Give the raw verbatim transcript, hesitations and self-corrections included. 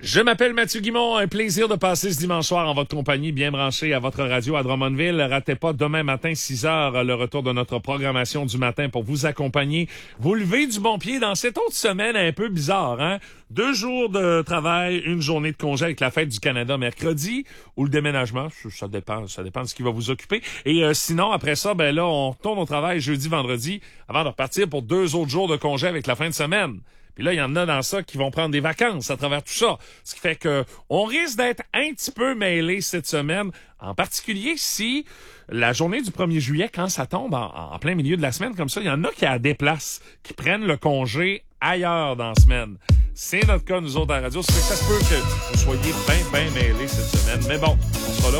Je m'appelle Mathieu Guimond, un plaisir de passer ce dimanche soir en votre compagnie, bien branché à votre radio à Drummondville. Ratez pas demain matin, six heures, le retour de notre programmation du matin pour vous accompagner. Vous levez du bon pied dans cette autre semaine un peu bizarre, hein? Deux jours de travail, une journée de congé avec la fête du Canada mercredi ou le déménagement, ça dépend, ça dépend de ce qui va vous occuper. Et euh, sinon, après ça, ben là, on retourne au travail jeudi, vendredi, avant de repartir pour deux autres jours de congé avec la fin de semaine. Puis là, il y en a dans ça qui vont prendre des vacances à travers tout ça. Ce qui fait que on risque d'être un petit peu mêlés cette semaine, en particulier si la journée du premier juillet, quand ça tombe en, en plein milieu de la semaine comme ça, il y en a qui la déplacent, qui prennent le congé ailleurs dans la semaine. C'est notre cas, nous autres, à la radio. Ça fait que ça se peut que vous soyez bien, bien mêlés cette semaine. Mais bon, on sera là